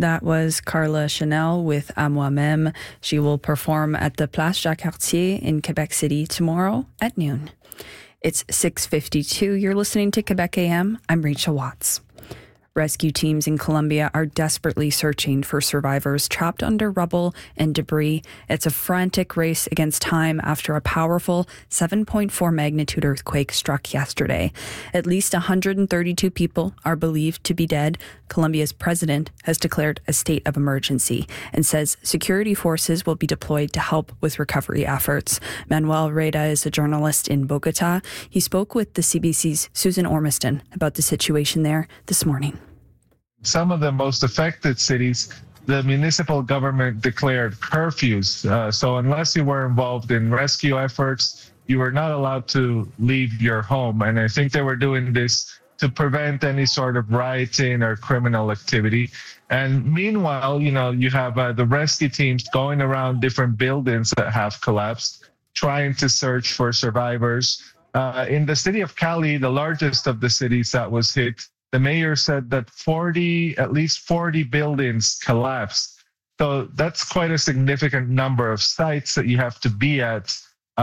That was Carla Chanel with À Moi-même. She will perform at the Place Jacques-Cartier in Quebec City tomorrow at noon. It's 6:52. You're listening to Quebec AM. I'm Rachel Watts. Rescue teams in Colombia are desperately searching for survivors trapped under rubble and debris. It's a frantic race against time after a powerful 7.4 magnitude earthquake struck yesterday. At least 132 people are believed to be dead. Colombia's president has declared a state of emergency and says security forces will be deployed to help with recovery efforts. Manuel Reda is a journalist in Bogota. He spoke with the CBC's Susan Ormiston about the situation there this morning. Some of the most affected cities, the municipal government declared curfews. So unless you were involved in rescue efforts, you were not allowed to leave your home. And I think they were doing this to prevent any sort of rioting or criminal activity. And meanwhile, you have the rescue teams going around different buildings that have collapsed, trying to search for survivors. In the city of Cali, the largest of the cities that was hit, the mayor said that at least 40 buildings collapsed. So that's quite a significant number of sites that you have to be at,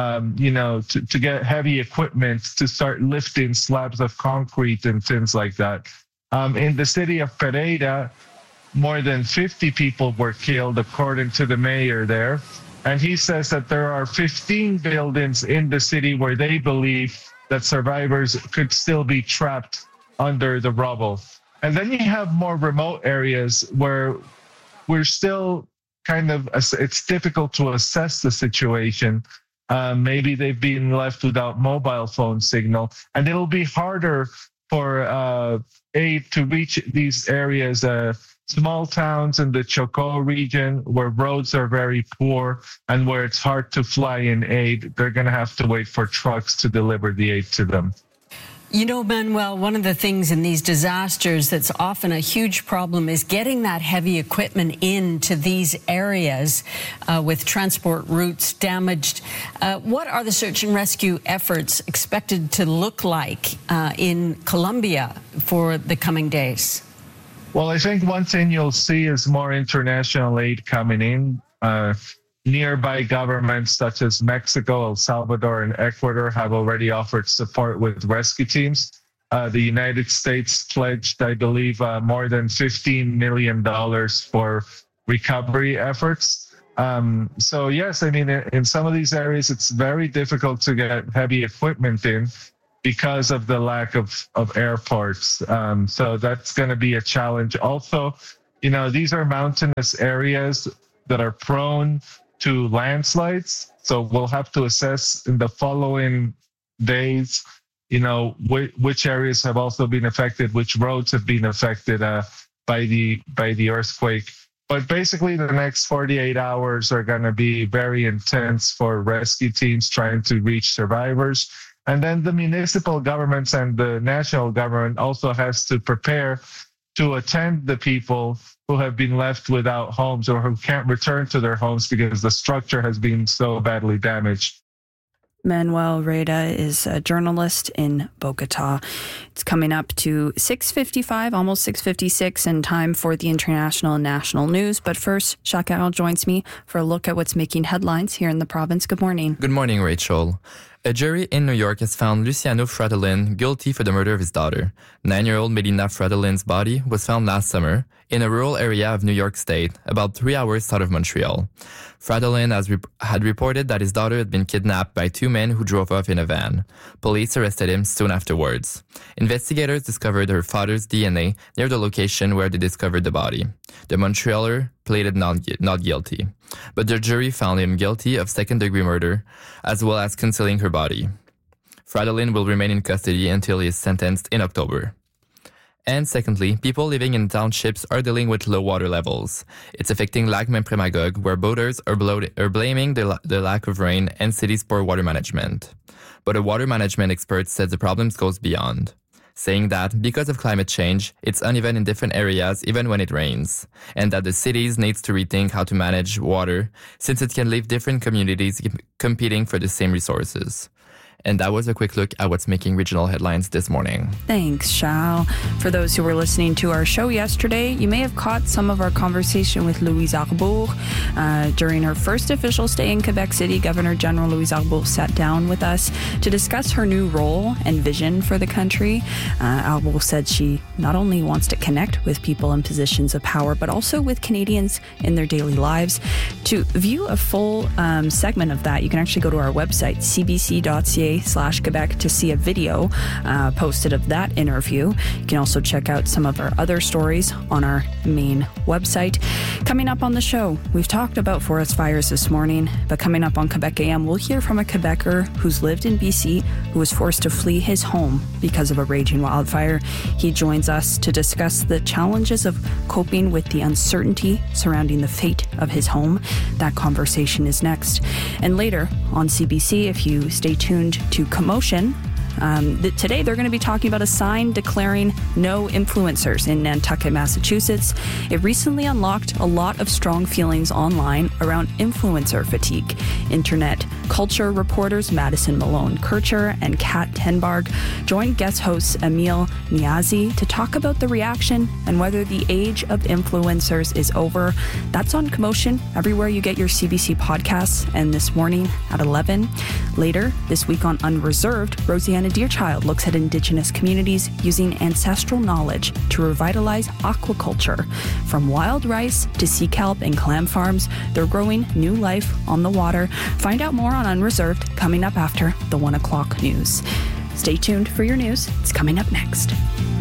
to get heavy equipment to start lifting slabs of concrete and things like that. In the city of Pereira, more than 50 people were killed, according to the mayor there. And he says that there are 15 buildings in the city where they believe that survivors could still be trapped under the rubble. And then you have more remote areas where we're still it's difficult to assess the situation. Maybe they've been left without mobile phone signal, and it'll be harder for aid to reach these areas, small towns in the Chocó region where roads are very poor and where it's hard to fly in aid. They're going to have to wait for trucks to deliver the aid to them. Manuel, one of the things in these disasters that's often a huge problem is getting that heavy equipment into these areas with transport routes damaged. What are the search and rescue efforts expected to look like in Colombia for the coming days? Well, I think one thing you'll see is more international aid coming in. Nearby governments such as Mexico, El Salvador, and Ecuador have already offered support with rescue teams. The United States pledged, I believe, more than $15 million for recovery efforts. So yes, in some of these areas, it's very difficult to get heavy equipment in because of the lack of airports. So that's going to be a challenge. Also, these are mountainous areas that are prone to landslides. So we'll have to assess in the following days, which areas have also been affected, which roads have been affected by the earthquake. But basically, the next 48 hours are going to be very intense for rescue teams trying to reach survivors. And then the municipal governments and the national government also has to prepare to attend the people who have been left without homes or who can't return to their homes because the structure has been so badly damaged. Manuel Reda is a journalist in Bogota. It's coming up to 6:55, almost 6:56, and time for the international and national news. But first, Chacal joins me for a look at what's making headlines here in the province. Good morning. Good morning, Rachel. A jury in New York has found Luciano Fratellin guilty for the murder of his daughter. 9-year-old Medina Fratellin's body was found last summer in a rural area of New York State, about 3 hours south of Montreal. Fratellin had reported that his daughter had been kidnapped by two men who drove off in a van. Police arrested him soon afterwards. Investigators discovered her father's DNA near the location where they discovered the body. The Montrealer pleaded not guilty, but the jury found him guilty of second-degree murder, as well as concealing her body. Fratellin will remain in custody until he is sentenced in October. And secondly, people living in townships are dealing with low water levels. It's affecting Lac Memphremagog, where boaters are blaming the lack of rain and city's poor water management. But a water management expert says the problem goes beyond, saying that because of climate change, it's uneven in different areas even when it rains, and that the cities needs to rethink how to manage water since it can leave different communities competing for the same resources. And that was a quick look at what's making regional headlines this morning. Thanks, Charles. For those who were listening to our show yesterday, you may have caught some of our conversation with Louise Arbour. During her first official stay in Quebec City, Governor General Louise Arbour sat down with us to discuss her new role and vision for the country. Arbour said she not only wants to connect with people in positions of power, but also with Canadians in their daily lives. To view a full segment of that, you can actually go to our website, cbc.ca/Quebec, to see a video posted of that interview. You can also check out some of our other stories on our main website. Coming up on the show, we've talked about forest fires this morning, but coming up on Quebec AM, we'll hear from a Quebecer who's lived in BC who was forced to flee his home because of a raging wildfire. He joins us to discuss the challenges of coping with the uncertainty surrounding the fate of his home. That conversation is next. And later on CBC, if you stay tuned to Commotion, today they're going to be talking about a sign declaring no influencers in Nantucket, Massachusetts. It recently unlocked a lot of strong feelings online around influencer fatigue. Internet culture reporters Madison Malone-Kircher and Kat Tenbarg joined guest hosts Emil Niazi to talk about the reaction and whether the age of influencers is over. That's on Commotion, everywhere you get your CBC podcasts, and this morning at 11. Later this week on Unreserved, Rosanna Deerchild looks at Indigenous communities using ancestral knowledge to revitalize aquaculture. From wild rice to sea kelp and clam farms, they're growing new life on the water. Find out more on Unreserved coming up after the 1 o'clock news. Stay tuned for your news. It's coming up next.